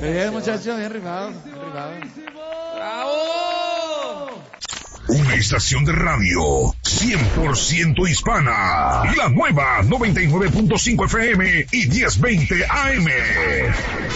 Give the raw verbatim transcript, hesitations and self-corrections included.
Bien, muchachos, bien rifado, bien rifado. ¡Bravo! Una estación de radio cien por ciento hispana. La nueva noventa y nueve punto cinco F M y diez veinte A M.